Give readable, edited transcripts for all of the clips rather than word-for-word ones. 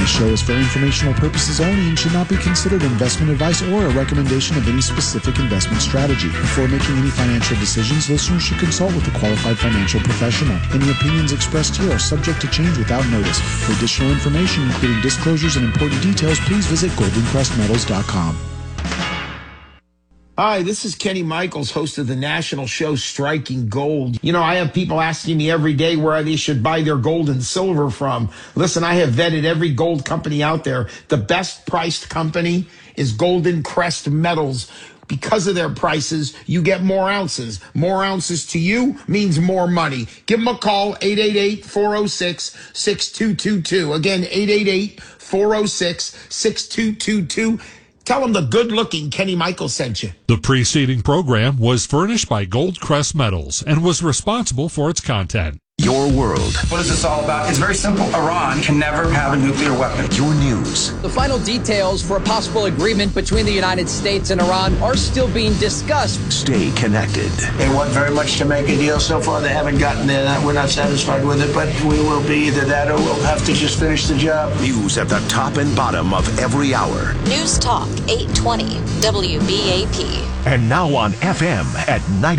This show is for informational purposes only and should not be considered investment advice or a recommendation of any specific investment strategy. Before making any financial decisions, listeners should consult with a qualified financial professional. Any opinions expressed here are subject to change without notice. For additional information, including disclosures and important details, please visit goldencrestmetals.com. Hi, this is Kenny Michaels, host of the national show Striking Gold. You know, I have people asking me every day where they should buy their gold and silver from. Listen, I have vetted every gold company out there. The best priced company is Golden Crest Metals. Because of their prices, you get more ounces. More ounces to you means more money. Give them a call, 888-406-6222. Again, 888-406-6222. Tell them the good-looking Kenny Michaels sent you. The preceding program was furnished by Gold Crest Metals and was responsible for its content. Your world. What is this all about? It's very simple. Iran can never have a nuclear weapon. Your news. The final details for a possible agreement between the United States and Iran are still being discussed. Stay connected. They want very much to make a deal. So far, they haven't gotten there. We're not satisfied with it, but we will be either that or we'll have to just finish the job. News at the top and bottom of every hour. News Talk 820 WBAP. And now on FM at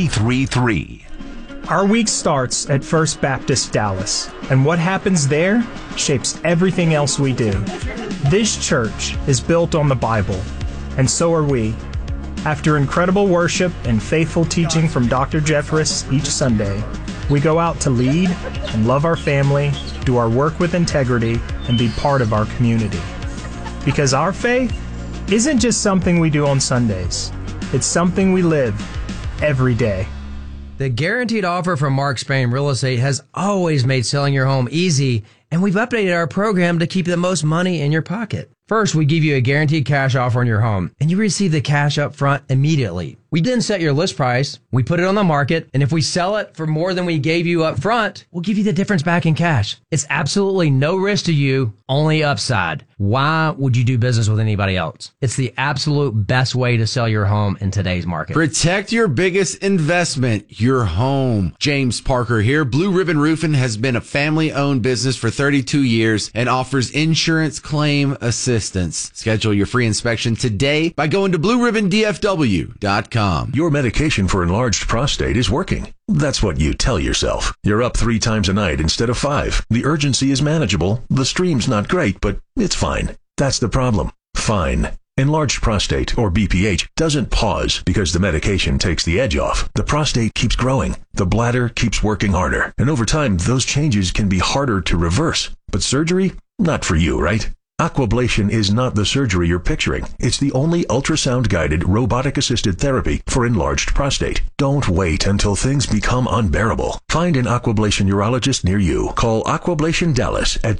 93.3. Our week starts at First Baptist Dallas, and what happens there shapes everything else we do. This church is built on the Bible, and so are we. After incredible worship and faithful teaching from Dr. Jeffress each Sunday, we go out to lead and love our family, do our work with integrity, and be part of our community. Because our faith isn't just something we do on Sundays. It's something we live every day. The guaranteed offer from Mark Spain Real Estate has always made selling your home easy, and we've updated our program to keep the most money in your pocket. First, we give you a guaranteed cash offer on your home, and you receive the cash up front immediately. We then set your list price, we put it on the market, and if we sell it for more than we gave you up front, we'll give you the difference back in cash. It's absolutely no risk to you, only upside. Why would you do business with anybody else? It's the absolute best way to sell your home in today's market. Protect your biggest investment, your home. James Parker here. Blue Ribbon Roofing has been a family-owned business for 32 years and offers insurance claim assistance. Schedule your free inspection today by going to blueribbondfw.com. Your medication for enlarged prostate is working. That's what you tell yourself. You're up 3 times a night instead of 5. The urgency is manageable. The stream's not great, but it's fine. That's the problem. Fine. Enlarged prostate, or BPH, doesn't pause because the medication takes the edge off. The prostate keeps growing. The bladder keeps working harder. And over time, those changes can be harder to reverse. But surgery? Not for you, right? Aquablation is not the surgery you're picturing. It's the only ultrasound-guided, robotic-assisted therapy for enlarged prostate. Don't wait until things become unbearable. Find an Aquablation urologist near you. Call Aquablation Dallas at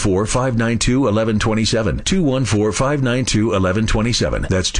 214-592-1127. 214-592-1127. That's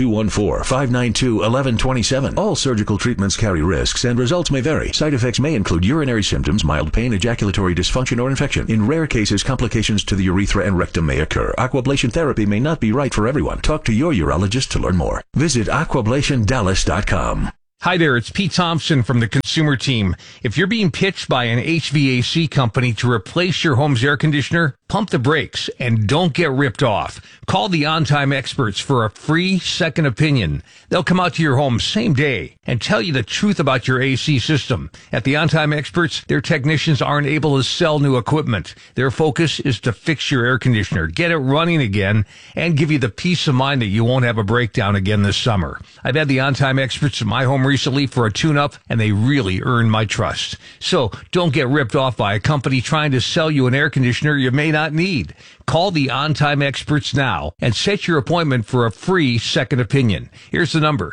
214-592-1127. All surgical treatments carry risks and results may vary. Side effects may include urinary symptoms, mild pain, ejaculatory dysfunction, or infection. In rare cases, complications to the urethra and rectum may occur. Aquablation therapy may not be right for everyone. Talk to your urologist to learn more. Visit aquablationdallas.com. Hi there, it's Pete Thompson from the Consumer Team. If you're being pitched by an HVAC company to replace your home's air conditioner, pump the brakes and don't get ripped off. Call the On Time Experts for a free second opinion. They'll come out to your home same day and tell you the truth about your AC system. At the On Time Experts, their technicians aren't able to sell new equipment. Their focus is to fix your air conditioner, get it running again, and give you the peace of mind that you won't have a breakdown again this summer. I've had the On Time Experts in my home recently for a tune-up, and they really earned my trust. So don't get ripped off by a company trying to sell you an air conditioner you may not need. Call the On Time Experts now and set your appointment for a free second opinion. Here's the number,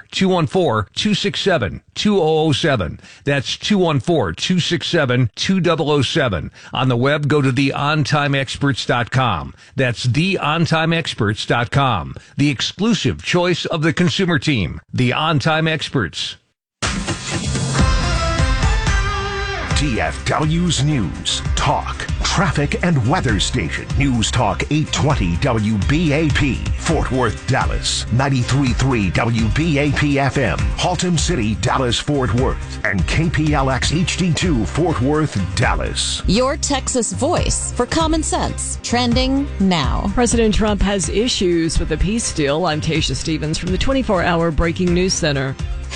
214-267-2007. That's 214-267-2007. On the web, go to theontimeexperts.com. That's theontimeexperts.com. The exclusive choice of the Consumer Team, the On Time Experts. TFW's News, Talk, traffic and weather station. News Talk 820 WBAP, Fort Worth, Dallas. 93.3 WBAP FM, Haltom City, Dallas, Fort Worth. And KPLX HD2, Fort Worth, Dallas. Your Texas voice for common sense. Trending now. President Trump has issues with the peace deal. I'm Tasha Stevens from the 24-hour Breaking News Center.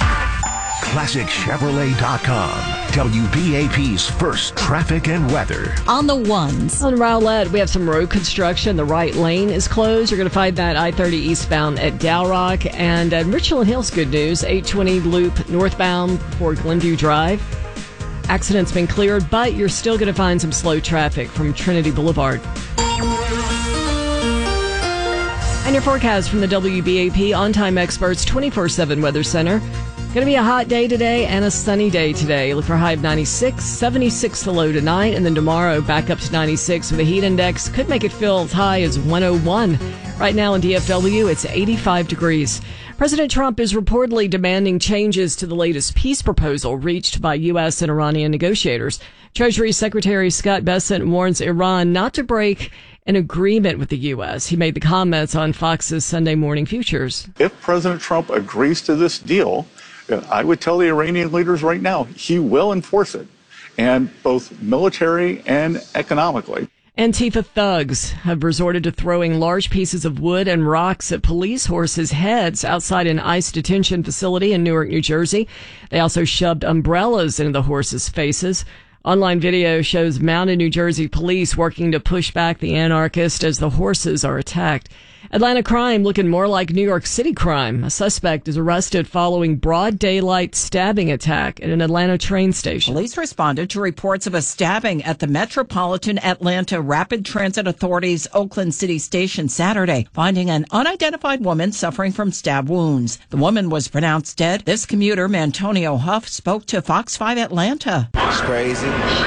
ClassicChevrolet.com, WBAP's first traffic and weather. On the ones. On Rowlett, we have some road construction. The right lane is closed. You're going to find that I-30 eastbound at Dow Rock. And at Richland Hills, good news, 820 loop northbound before Glenview Drive. Accident's been cleared, but you're still going to find some slow traffic from Trinity Boulevard. And your forecast from the WBAP On-Time Experts 24/7 Weather Center. Going to be a hot day today and a sunny day today. Look for a high of 96, 76 the low tonight, and then tomorrow back up to 96 with a heat index. Could make it feel as high as 101. Right now in DFW, it's 85 degrees. President Trump is reportedly demanding changes to the latest peace proposal reached by U.S. and Iranian negotiators. Treasury Secretary Scott Bessent warns Iran not to break an agreement with the U.S. He made the comments on Fox's Sunday Morning Futures. If President Trump agrees to this deal, I would tell the Iranian leaders right now, he will enforce it, and both military and economically. Antifa thugs have resorted to throwing large pieces of wood and rocks at police horses' heads outside an ICE detention facility in Newark, New Jersey. They also shoved umbrellas into the horses' faces. Online video shows mounted New Jersey police working to push back the anarchists as the horses are attacked. Atlanta crime looking more like New York City crime. A suspect is arrested following broad daylight stabbing attack at an Atlanta train station. Police responded to reports of a stabbing at the Metropolitan Atlanta Rapid Transit Authority's Oakland City Station Saturday, finding an unidentified woman suffering from stab wounds. The woman was pronounced dead. This commuter, Mantonio Huff, spoke to Fox 5 Atlanta. It's crazy.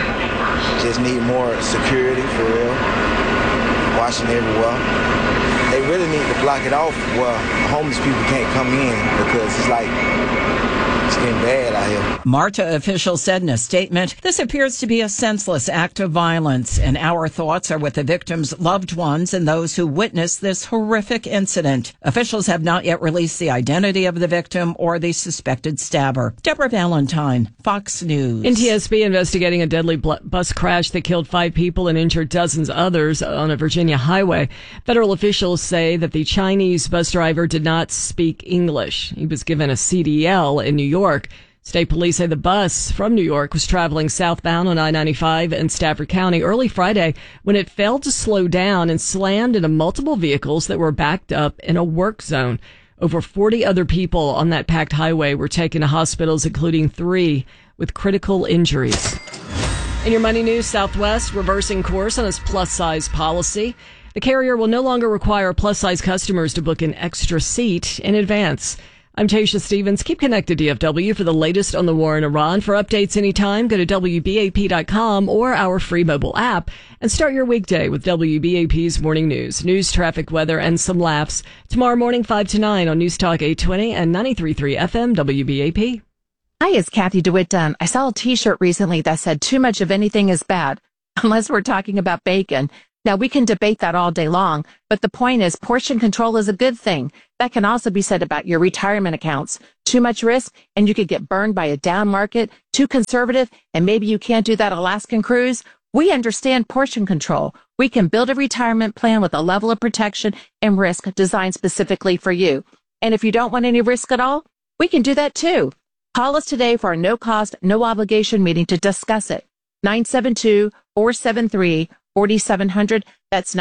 Just need more security for real. Watching everywhere. They really need to block it off where homeless people can't come in because it's like it's getting bad out here. MARTA officials said in a statement, this appears to be a senseless act of violence, and our thoughts are with the victims' loved ones and those who witnessed this horrific incident. Officials have not yet released the identity of the victim or the suspected stabber. Deborah Valentine, Fox News. NTSB investigating a deadly bus crash that killed 5 people and injured dozens others on a Virginia highway. Federal officials say that the Chinese bus driver did not speak English. He was given a CDL in New York. State police say the bus from New York was traveling southbound on I-95 in Stafford County early Friday when it failed to slow down and slammed into multiple vehicles that were backed up in a work zone. Over 40 other people on that packed highway were taken to hospitals, including 3 with critical injuries. In your money news, Southwest reversing course on its plus-size policy. The carrier will no longer require plus-size customers to book an extra seat in advance. I'm Tasha Stevens. Keep connected to DFW for the latest on the war in Iran. For updates anytime, go to WBAP.com or our free mobile app and start your weekday with WBAP's Morning News. News, traffic, weather, and some laughs. Tomorrow morning, 5 to 9 on News Talk 820 and 93.3 FM WBAP. Hi, it's Kathy DeWitt Dunn. I saw a t-shirt recently that said too much of anything is bad, unless we're talking about bacon. Now, we can debate that all day long, but the point is portion control is a good thing. That can also be said about your retirement accounts. Too much risk, and you could get burned by a down market. Too conservative, and maybe you can't do that Alaskan cruise. We understand portion control. We can build a retirement plan with a level of protection and risk designed specifically for you. And if you don't want any risk at all, we can do that too. Call us today for a no-cost, no-obligation meeting to discuss it. 972-473-4700. That's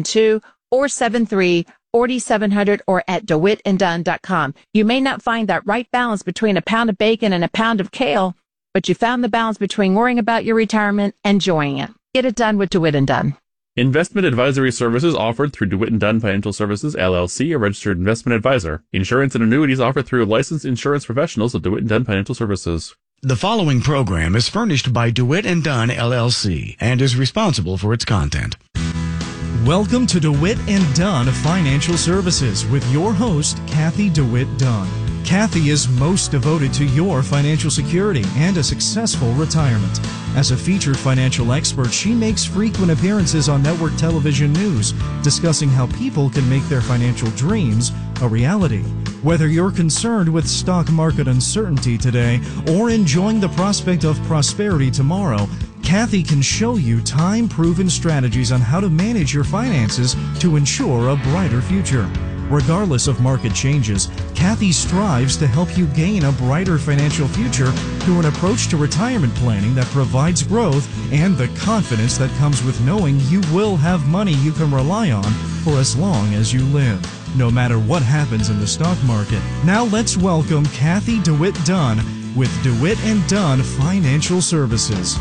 972-473-4700 or at DeWittandDunn.com. You may not find that right balance between a pound of bacon and a pound of kale, but you found the balance between worrying about your retirement and enjoying it. Get it done with DeWitt and Dunn. Investment advisory services offered through DeWitt & Dunn Financial Services, LLC, a registered investment advisor. Insurance and annuities offered through licensed insurance professionals of DeWitt & Dunn Financial Services. The following program is furnished by DeWitt & Dunn, LLC, and is responsible for its content. Welcome to DeWitt & Dunn Financial Services with your host, Kathy DeWitt Dunn. Kathy is most devoted to your financial security and a successful retirement. As a featured financial expert, she makes frequent appearances on network television news, discussing how people can make their financial dreams a reality. Whether you're concerned with stock market uncertainty today or enjoying the prospect of prosperity tomorrow, Kathy can show you time-proven strategies on how to manage your finances to ensure a brighter future. Regardless of market changes, Kathy strives to help you gain a brighter financial future through an approach to retirement planning that provides growth and the confidence that comes with knowing you will have money you can rely on for as long as you live, no matter what happens in the stock market. Now let's welcome Kathy DeWitt Dunn with DeWitt & Dunn Financial Services.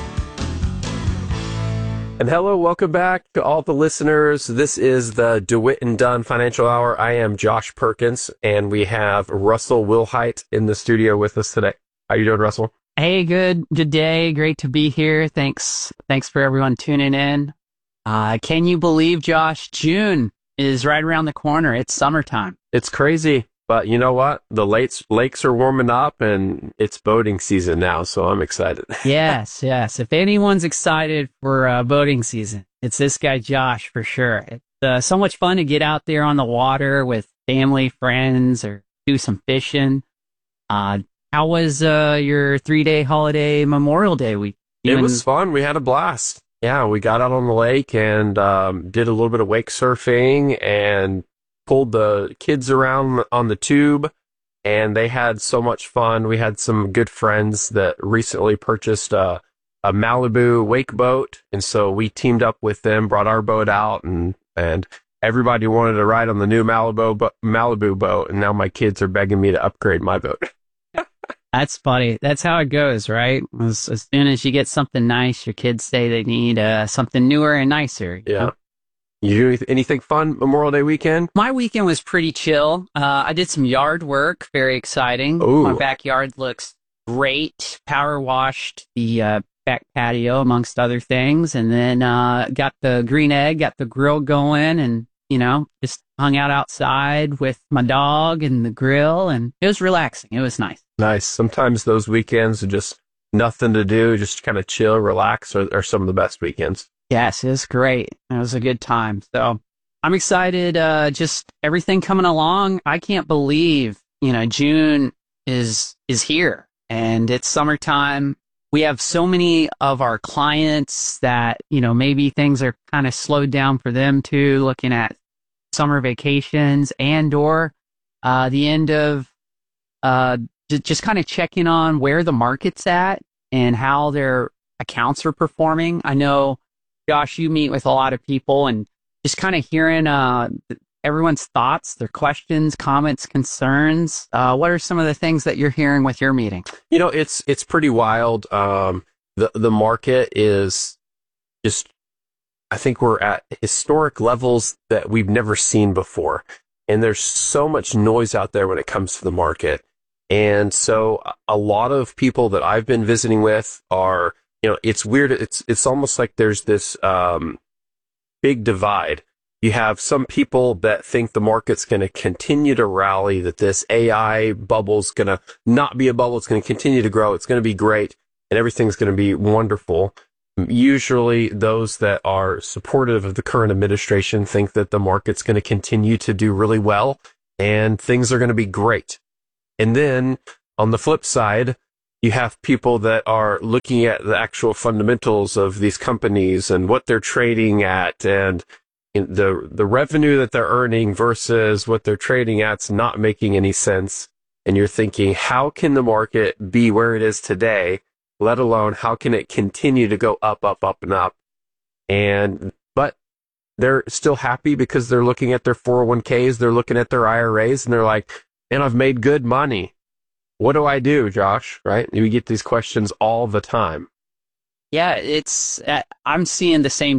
And hello, welcome back to all the listeners. This is the DeWitt & Dunn Financial Hour. I am Josh Perkins, and we have Russell Wilhite in the studio with us today. How you doing, Russell? Hey, good day. Great to be here. Thanks for everyone tuning in. Can you believe, Josh, June is right around the corner. It's summertime. It's crazy, but you know what? The lakes are warming up, and it's boating season now, so I'm excited. Yes. If anyone's excited for boating season, it's this guy, Josh, for sure. It's so much fun to get out there on the water with family, friends, or do some fishing. How was your 3-day holiday Memorial Day week? It was fun. We had a blast. Yeah, we got out on the lake and did a little bit of wake surfing and pulled the kids around on the tube, and they had so much fun. We had some good friends that recently purchased a Malibu wake boat, and so we teamed up with them, brought our boat out, and everybody wanted to ride on the new Malibu boat, and now my kids are begging me to upgrade my boat. That's funny. That's how it goes, right? As soon as you get something nice, your kids say they need something newer and nicer. Yeah. Know? You do anything fun Memorial Day weekend? My weekend was pretty chill. I did some yard work. Very exciting. Ooh. My backyard looks great. Power washed the back patio, amongst other things. And then got the green egg, got the grill going, and, just hung out outside with my dog and the grill. And it was relaxing. It was nice. Nice. Sometimes those weekends are just nothing to do, just kind of chill, relax, are some of the best weekends. Yes, it was great. It was a good time. So I'm excited. Just everything coming along. I can't believe, June is here and it's summertime. We have so many of our clients that, maybe things are kind of slowed down for them too, looking at summer vacations and/or the end of just kind of checking on where the market's at and how their accounts are performing. I know, Josh, you meet with a lot of people and just kind of hearing everyone's thoughts, their questions, comments, concerns. What are some of the things that you're hearing with your meeting? It's pretty wild. The market is just, I think we're at historic levels that we've never seen before. And there's so much noise out there when it comes to the market. And so a lot of people that I've been visiting with are, it's weird. It's almost like there's this big divide. You have some people that think the market's going to continue to rally, that this AI bubble's going to not be a bubble. It's going to continue to grow. It's going to be great, and everything's going to be wonderful. Usually those that are supportive of the current administration think that the market's going to continue to do really well, and things are going to be great. And then on the flip side, you have people that are looking at the actual fundamentals of these companies and what they're trading at, and the revenue that they're earning versus what they're trading at's not making any sense. And you're thinking, how can the market be where it is today, let alone how can it continue to go up, up, up, and up? But they're still happy because they're looking at their 401ks, they're looking at their IRAs, and they're like, and I've made good money. What do I do, Josh? Right? We get these questions all the time. Yeah, I'm seeing the same